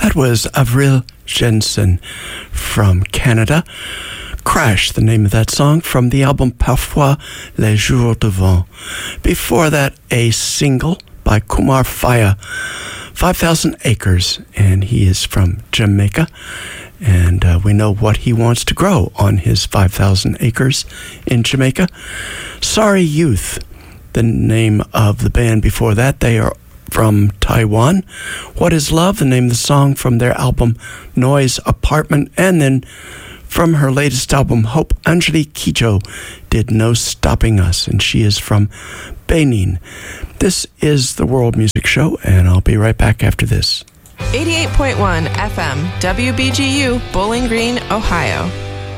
That was Avril Jensen from Canada. Crash, the name of that song, from the album Parfois les jours de vent. Before that, a single by Kumar Faya, 5,000 Acres, and he is from Jamaica. And we know what he wants to grow on his 5,000 acres in Jamaica. Sorry Youth, the name of the band before that. They are from Taiwan. What is Love, the name of the song from their album Noise Apartment. And then from her latest album, Hope Anjali Kijo did No Stopping Us, and she is from Benin. This is the World Music Show, and I'll be right back after this. 88.1 FM, WBGU, Bowling Green, Ohio.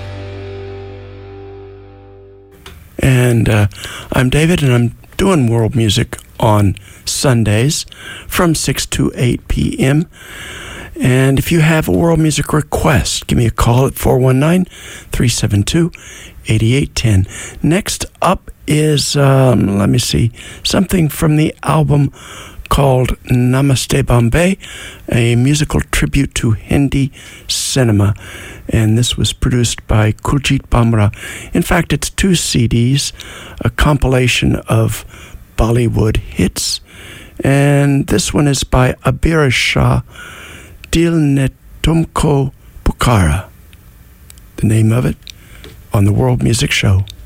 And I'm David, and I'm doing world music on Sundays from 6 to 8 p.m. And if you have a world music request, give me a call at 419-372-8810. Next up is, something from the album called Namaste Bombay, a musical tribute to Hindi cinema. And this was produced by Kuljit Bamra. In fact, it's 2 CDs, a compilation of Bollywood hits. And this one is by Abir Shah, Dil Ne Tumko Pukara. The name of it on the World Music Show.